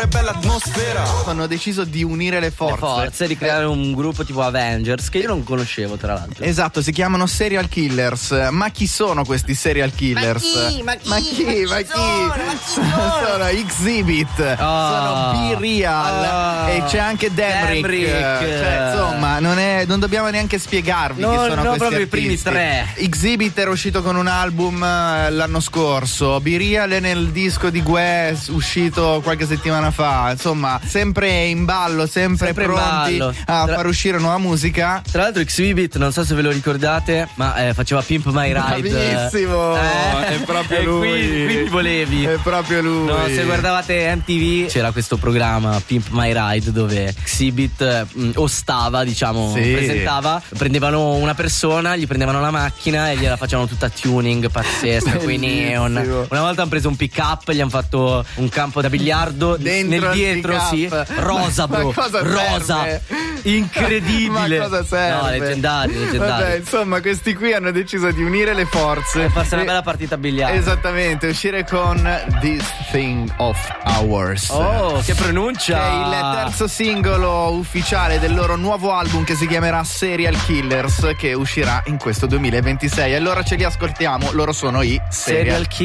che bella atmosfera. Hanno deciso di unire le forze. Di creare un gruppo tipo Avengers, che io non conoscevo tra l'altro. Esatto, si chiamano Serial Killers. Ma chi sono questi Serial Killers? Ma chi sono Exhibit, sono B-Real e c'è anche Demrick. Cioè, insomma, non dobbiamo neanche spiegarvi chi sono questi proprio artisti. i primi tre. Exhibit era uscito con un album l'anno scorso. B-Real è nel disco di Guè uscito qualche settimana fa. Insomma, sempre in ballo, sempre pronti a far uscire nuova musica. Tra l'altro Exhibit, non so se ve lo ricordate, ma faceva Pimp My Ride. Bravissimo, è proprio lui. Quindi volevi. È proprio lui. No, se guardavate MTV c'era questo programma Pimp My Ride dove Exhibit ostava, diciamo, presentava, prendevano una persona, gli prendevano la macchina e gliela facevano tutta tuning pazzesca con i neon. Una volta hanno preso un pick up, gli hanno fatto un campo da biliardo dentro nel dietro, rosa, bro, rosa, serve? incredibile. Ma cosa serve? No, leggendario. Vabbè, insomma, questi qui hanno deciso di unire le forze e farsi una bella partita a biliardo. Esattamente, uscire con This Thing of Ours. Oh, che pronuncia! Che è il terzo singolo ufficiale del loro nuovo album che si chiamerà Serial Killers, che uscirà in questo 2026. Allora ce li ascoltiamo, loro sono i Serial Killers.